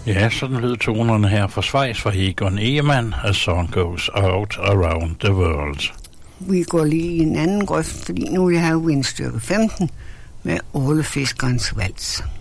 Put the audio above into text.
Ja, sådan lød tonerne her fra Schweiz fra Egon Ehemann, A Song Goes Out Around the World. Vi går lige i en anden grøft, fordi nu vil jeg have vindstyrke 15 med Ålefiskerens vals.